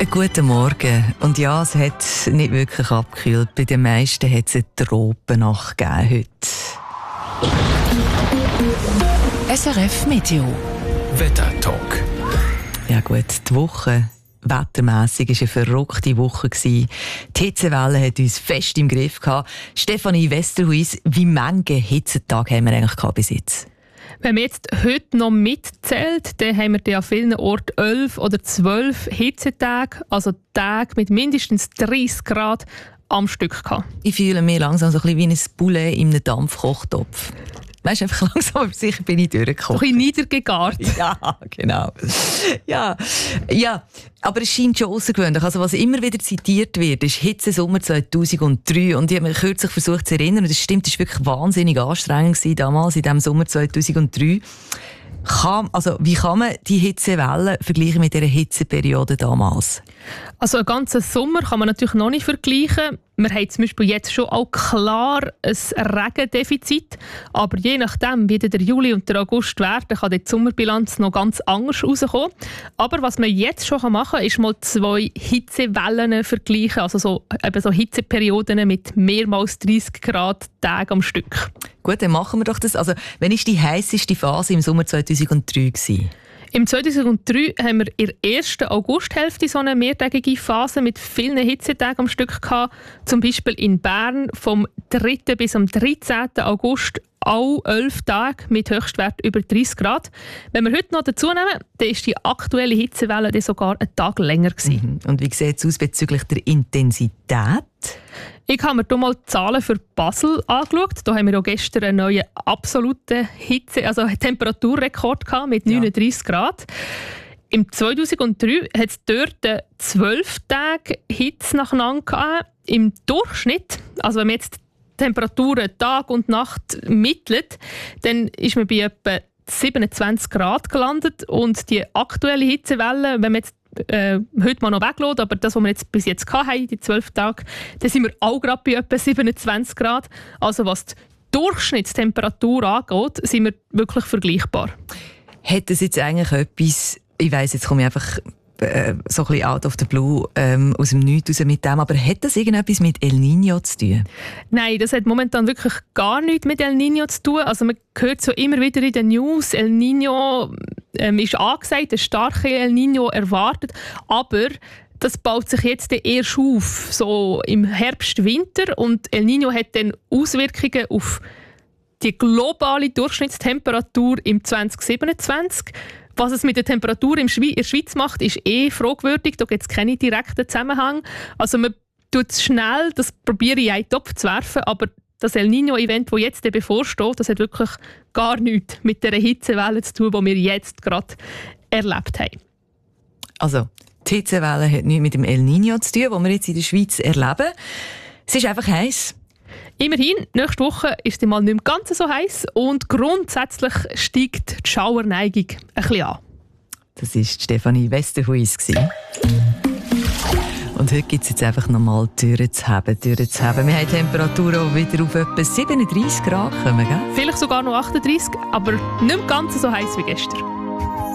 Guten Morgen. Und ja, es hat nicht wirklich abgekühlt. Bei den meisten hat es eine Tropennacht gegeben heute. SRF Meteo. Wettertalk. Ja gut, die Woche wettermässig war eine verrückte Woche. Die Hitzewelle hat uns fest im Griff gehabt. Stefanie Westerhuis, wie viele Hitzetage haben wir eigentlich gehabt bis jetzt? Wenn man jetzt heute noch mitzählt, dann haben wir an vielen Orten 11 oder 12 Hitzetage, also Tage mit mindestens 30 Grad am Stück gehabt. Ich fühle mich langsam so ein bisschen wie ein Poulet in einem Dampfkochtopf. Weißt du, einfach langsam, aber sicher bin ich durchgekommen. So ein bisschen niedergegart. Ja, genau. Ja, aber es scheint schon außergewöhnlich. Also was immer wieder zitiert wird, ist Hitzesommer 2003. Und ich habe mich kürzlich versucht zu erinnern, und das stimmt, es war wirklich wahnsinnig anstrengend damals, in diesem Sommer 2003. Wie kann man die Hitzewelle vergleichen mit dieser Hitzeperiode damals? Also einen ganzen Sommer kann man natürlich noch nicht vergleichen. Wir haben zum Beispiel jetzt schon auch klar ein Regendefizit. Aber je nachdem, wie der Juli und der August werden, kann die Sommerbilanz noch ganz anders rauskommen. Aber was man jetzt schon machen kann, ist mal 2 Hitzewellen vergleichen. Also so Hitzeperioden mit mehrmals 30 Grad Tagen am Stück. Gut, dann machen wir doch das. Also, wann war die heisseste Phase im Sommer 2003 gewesen? Im 2003 haben wir in der ersten Augusthälfte so eine mehrtägige Phase mit vielen Hitzetagen am Stück gehabt. Zum Beispiel in Bern vom 3. bis am 13. August auch 11 Tage mit Höchstwert über 30 Grad. Wenn wir heute noch dazu nehmen, dann ist die aktuelle Hitzewelle dann sogar einen Tag länger gewesen. Und wie sieht es aus bezüglich der Intensität? Ich habe mir hier mal die Zahlen für Basel angeschaut. Da haben wir auch gestern einen neuen absoluten Temperaturrekord gehabt mit 39 Grad. Im 2003 hat es dort 12 Tage Hitze nacheinander gehabt. Im Durchschnitt, also wenn man jetzt Temperaturen Tag und Nacht mittelt, dann ist man bei etwa 27 Grad gelandet. Und die aktuelle Hitzewelle, wenn man jetzt heute mal noch weglässt, aber das, was wir jetzt bis jetzt hatten, die 12 Tage, dann sind wir auch gerade bei etwa 27 Grad. Also was die Durchschnittstemperatur angeht, sind wir wirklich vergleichbar. Hat es jetzt eigentlich etwas, ich weiss, jetzt komme ich einfach so ein bisschen out of the blue aus dem Nichts raus mit dem, aber hat das irgendetwas mit El Niño zu tun? Nein, das hat momentan wirklich gar nichts mit El Niño zu tun. Also man hört so immer wieder in den News, El Niño ist angesagt, ein starker El Niño erwartet, aber das baut sich jetzt erst auf, so im Herbst, Winter, und El Niño hat dann Auswirkungen auf die globale Durchschnittstemperatur im 2027. Was es mit der Temperatur in der Schweiz macht, ist fragwürdig. Da gibt es keinen direkten Zusammenhang. Also man tut es schnell, das probiere ich in einen Topf zu werfen, aber das El Niño-Event, das jetzt bevorsteht, das hat wirklich gar nichts mit der Hitzewelle zu tun, die wir jetzt gerade erlebt haben. Also, die Hitzewelle hat nichts mit dem El Niño zu tun, das wir jetzt in der Schweiz erleben. Es ist einfach heiß. Immerhin, nächste Woche ist es mal nicht mehr ganz so heiß und grundsätzlich steigt die Schauerneigung ein bisschen an. Das war Stefanie Westerhuis. Und heute gibt es jetzt einfach nochmal Türen zu haben. Wir haben Temperaturen, die wieder auf etwa 37 Grad kommen, gell? Vielleicht sogar noch 38, aber nicht mehr ganz so heiß wie gestern.